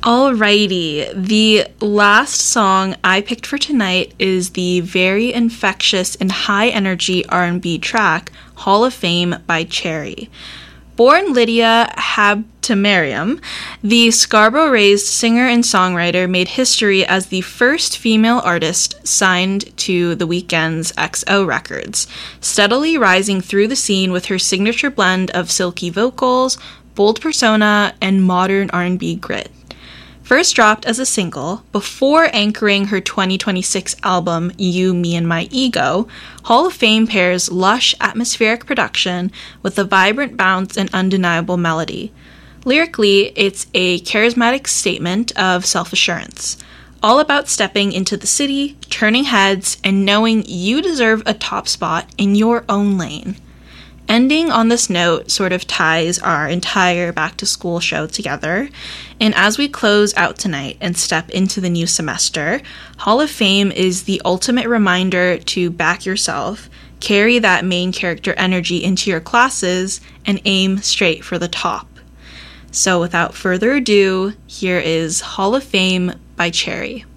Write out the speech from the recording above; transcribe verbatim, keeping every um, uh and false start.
Alrighty, the last song I picked for tonight is the very infectious and high-energy R and B track, Hall of Fame by Cherry. Born Lydia Habtemariam, the Scarborough-raised singer and songwriter made history as the first female artist signed to The Weeknd's X O Records, steadily rising through the scene with her signature blend of silky vocals, bold persona, and modern R and B grit. First dropped as a single, before anchoring her twenty twenty-six album, You, Me, and My Ego, Hall of Fame pairs lush, atmospheric production with a vibrant bounce and undeniable melody. Lyrically, it's a charismatic statement of self-assurance, all about stepping into the city, turning heads, and knowing you deserve a top spot in your own lane. Ending on this note sort of ties our entire back-to-school show together, and as we close out tonight and step into the new semester, Hall of Fame is the ultimate reminder to back yourself, carry that main character energy into your classes, and aim straight for the top. So without further ado, here is Hall of Fame by Cherry.